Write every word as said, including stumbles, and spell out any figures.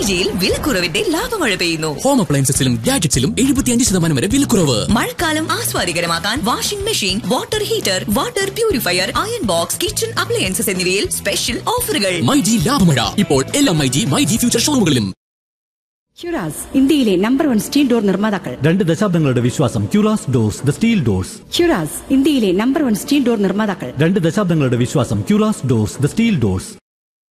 ജിയിൽ വിലക്കുറവിന്റെ ലാഭമഴ പെയ്യുന്നു. ഹോം അപ്ലയൻസസിലും ഗാഡ്ജറ്റ്സിലും എഴുപത്തിയഞ്ച് ശതമാനം വരെ വിലക്കുറവ്. മഴക്കാലം ആസ്വാദികരമാക്കാൻ washing machine, water heater, water purifier, iron box, kitchen appliances എന്നിവയിൽ സ്പെഷ്യൽ ഓഫറുകൾ. മൈജി ലാഭമഴ ഇപ്പോൾ എല്ലാ മൈജി മൈജി ഫ്യൂച്ചർ ഷോറൂമുകളിലും. ക്യൂറാസ്, ഇന്ത്യയിലെ നമ്പർ വൺ സ്റ്റീൽ ഡോർ നിർമ്മാതാക്കൾ. രണ്ട് ദശാബ്ദങ്ങളുടെ വിശ്വാസം. ക്യൂറാസ് ഡോർസ്, ദ സ്റ്റീൽ ഡോർസ്. ക്യൂറാസ്, ഇന്ത്യയിലെ നമ്പർ വൺ സ്റ്റീൽ ഡോർ നിർമ്മാതാക്കൾ. രണ്ട് ദശാബ്ദങ്ങളുടെ വിശ്വാസം. ക്യൂറാസ് ഡോർസ്, ദ സ്റ്റീൽ ഡോർസ്.